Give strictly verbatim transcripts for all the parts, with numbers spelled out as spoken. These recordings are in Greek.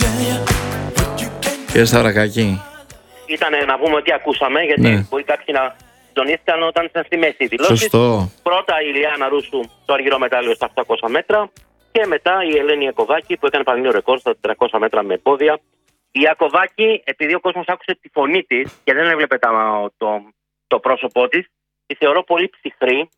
Κύριε Σταυρακάκη. Ήταν να πούμε τι ακούσαμε, γιατί ναι. μπορεί κάποιοι να συντονίστηκαν όταν ήταν στη μέση δηλώσεις. Σωστό. Πρώτα η Ιλιάνα Ρούσου το αργυρό μετάλλιο στα οκτακόσια μέτρα και μετά η Ελένη Ιακωβάκη που έκανε παγκόσμιο ρεκόρ στα τετρακόσια μέτρα με πόδια. Η Ιακωβάκη, επειδή ο κόσμος άκουσε τη φωνή της και δεν έβλεπε το, το, το πρόσωπό της, τη θεωρώ πολύ ψυχρή,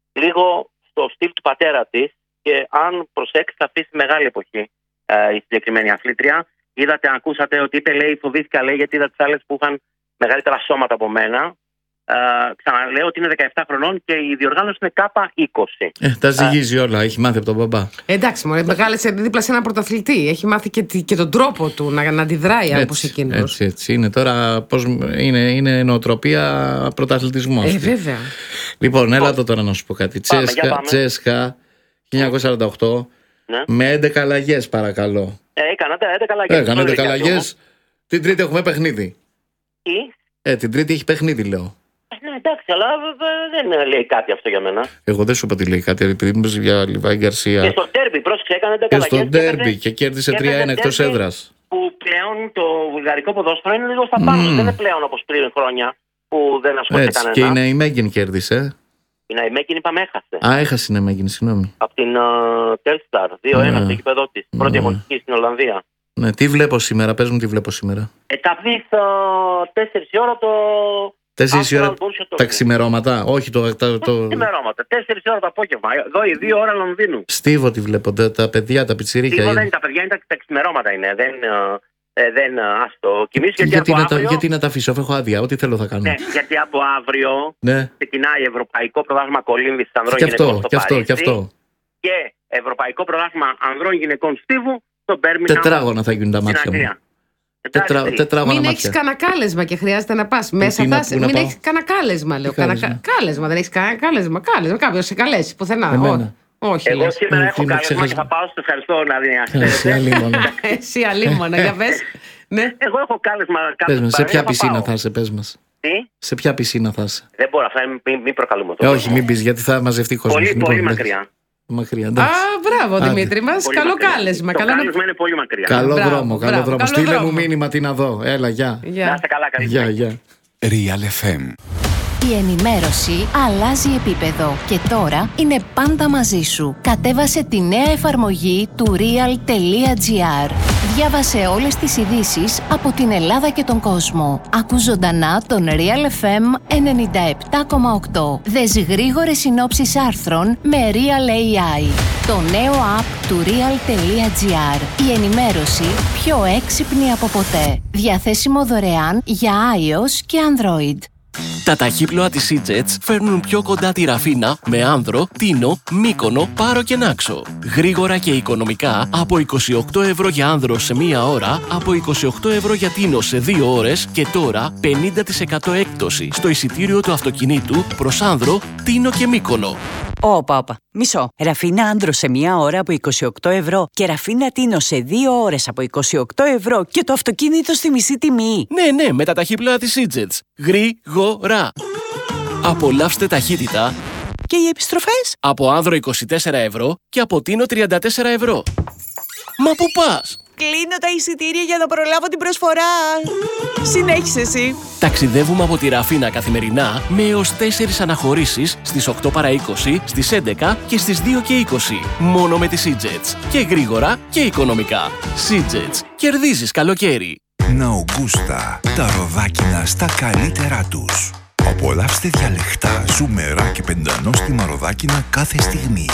λίγο στο στυλ του πατέρα της και αν προσέξει θα αφήσει μεγάλη εποχή ε, η συγκεκριμένη αθλήτρια. Είδατε, ακούσατε ότι είπε, λέει, φοβήθηκα, λέει, γιατί είδα τις άλλες που είχαν μεγαλύτερα σώματα από μένα. Ε, ξαναλέω ότι είναι δεκαεπτά χρονών και η διοργάνωση είναι κάπα είκοσι. Ε, τα ζυγίζει ε, όλα, έχει μάθει από τον μπαμπά. Ε, εντάξει, μωρέ, μεγάλεσε δίπλα σε έναν πρωταθλητή. Έχει μάθει και, και τον τρόπο του να, να αντιδράει όπως εκείνος. Έτσι, έτσι είναι τώρα. Πώς, είναι, είναι νοοτροπία πρωταθλητισμού. Ε, βέβαια. Λοιπόν, έλα το τώρα να σου πω κάτι. Πάμε, Τσέσκα, Τσέσκα χίλια εννιακόσια σαράντα οκτώ, ναι. Με έντεκα αλλαγές, παρακαλώ. Ε, έκανατε έντεκα αλλαγές. Έκανε έντεκα αλλαγές. Την Τρίτη έχουμε παιχνίδι. Τι? Ε, την Τρίτη έχει παιχνίδι, λέω. Ναι, εντάξει, αλλά δεν λέει κάτι αυτό για μένα. Εγώ δεν σου είπα τι λέει κάτι, επειδή μου για Λιβάη Γκαρσία. Και στο ντέρμπι, πρόσεξε, έκανε έντεκα αλλαγές. Και στο ντέρμπι και κέρδισε τρία ένα εκτός έδρας. Που πλέον το βουλγαρικό ποδόσφαιρο είναι λίγο στα πάνω. Mm. Δεν είναι πλέον όπως πριν χρόνια που δεν ασχολείται κανένα. Και η Ναϊμέγγιν κέρδισε. Η Ναϊμέγγιν είπαμε έχασε. Α, έχασε η Ναϊμέγγιν, συγγνώμη. Από την Τέλσταρ, δύο ένα στο γήπεδο της. Πρώτη αγωνιστική στην Ολλανδία. Ναι, τι βλέπω σήμερα, πες μου τι βλέπω σήμερα. Ε, θα δεις τέσσερις η ώρα το... Τέσσερις η ώρα τα ξημερώματα, όχι το... Τα ξημερώματα, τέσσερις η ώρα το απόγευμα, εδώ η δύο ώρα Λονδίνου. Στίβο τι βλέπω, τα παιδιά, τα πιτσιρίκια. Στίβο δεν είναι τα παιδιά, είναι τα, τα ξημερώματα είναι, δεν... Ε, δεν ας το κοιμήσω γιατί, γιατί, από να αύριο... τα, γιατί να τα αφήσω, έχω άδεια, ό,τι θέλω θα κάνω. Ναι, γιατί από αύριο ναι. ξεκινάει Ευρωπαϊκό Πρωτάθλημα Κολύμβης ανδρών και γυναικών αυτό, στο και Παρίσι αυτό, και αυτό. Και Ευρωπαϊκό Πρωτάθλημα ανδρών γυναικών Στίβου στο Μπέρμιγχαμ. Τετράγωνα θα γίνουν τα μάτια μου. Τετρά, τετράγωνα μην έχει κανένα κάλεσμα και χρειάζεται να πας μέσα. να, θα, μην έχει κανένα κάλεσμα, λέω. Κανα, κάλεσμα, δεν έχει κανένα κάλεσμα. Κάλεσμα, κάποιο σε καλέσει πουθενά. Όχι, εγώ λες. σήμερα έχω κάλεσμα και θα πάω στο ευχαριστώ να δει. Εσύ αλίμονα. Εσύ αλίμονα, για πες. Ναι. Εγώ έχω κάλεσμα πες μας, σε ποια πισίνα θα είσαι, πες μας. Τι? Σε ποια πισίνα θα είσαι. Δεν μπορώ, αυτά μην, μην προκαλούμε το. Ε, όχι, μην πεις, γιατί θα μαζευτεί κόσμος. Πολύ, λοιπόν, πολύ μακριά. Μακριά, α, μπράβο Δημήτρη μας, πολύ καλό μακριά. κάλεσμα. Το καλό κάλεσμα είναι πολύ μακριά. Καλό μπράβο, δρόμο, καλό μπράβο, δρόμο. καλό Στείλε δρόμο. μου μήνυμα τι να δω. Έλα, γεια. Να είστε καλά, καλή Γεια, γεια. Real εφ εμ. Η ενημέρωση αλλάζει επίπεδο και τώρα είναι πάντα μαζί σου. Κατέβασε τη νέα εφαρμογή του real.gr. Διάβασε όλες τις ειδήσεις από την Ελλάδα και τον κόσμο. Ακού ζωντανά τον Real εφ εμ ενενήντα επτά κόμμα οκτώ. Δες γρήγορες συνόψεις άρθρων με Real έι άι. Το νέο app του real.gr. Η ενημέρωση πιο έξυπνη από ποτέ. Διαθέσιμο δωρεάν για iOS και Android. Τα ταχύπλοα της Seajets φέρνουν πιο κοντά τη Ραφίνα με Άνδρο, Τίνο, Μύκονο, Πάρο και Νάξο. Γρήγορα και οικονομικά από είκοσι οκτώ ευρώ για Άνδρο σε μία ώρα, από είκοσι οκτώ ευρώ για Τίνο σε δύο ώρες και τώρα πενήντα τοις εκατό έκπτωση στο εισιτήριο του αυτοκινήτου προς Άνδρο, Τίνο και Μύκονο. Όπα, όπα. Μισό. Ραφίνα Άνδρο σε μία ώρα από είκοσι οκτώ ευρώ και Ραφίνα Τίνο σε δύο ώρες από είκοσι οκτώ ευρώ και το αυτοκίνητο στη μισή τιμή. Ναι, ναι, με τα ταχύπλοα της Seajets. Γρήγορα. Απολαύστε ταχύτητα. Και οι επιστροφές? Από Άνδρο είκοσι τέσσερα ευρώ και από Τίνο τριάντα τέσσερα ευρώ. Μα πού πας? Κλείνω τα εισιτήρια για να προλάβω την προσφορά. Συνέχισε εσύ. Ταξιδεύουμε από τη Ραφίνα καθημερινά με έως τέσσερις αναχωρήσεις στις οκτώ παρά είκοσι, στις έντεκα και στις δύο και είκοσι. Μόνο με τη Seajets. Και γρήγορα και οικονομικά. Seajets. Κερδίζεις καλοκαίρι. Ναουγκούστα. Τα ροδάκινα στα καλύτερά τους. Απολαύστε διαλεκτά, ζουμερά και πεντανόστιμα ροδάκινα κάθε στιγμή.